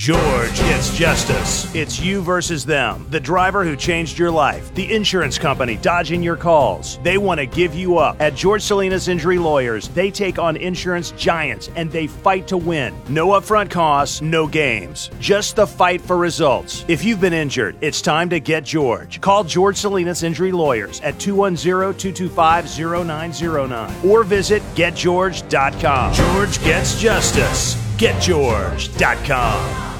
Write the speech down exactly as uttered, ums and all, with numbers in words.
George Gets Justice. It's you versus them. The driver who changed your life. The insurance company dodging your calls. They want to give you up. At George Salinas Injury Lawyers, they take on insurance giants and they fight to win. No upfront costs, no games. Just the fight for results. If you've been injured, it's time to get George. Call George Salinas Injury Lawyers at two one zero, two two five, zero nine zero nine or visit get george dot com. George Gets Justice. get george dot com.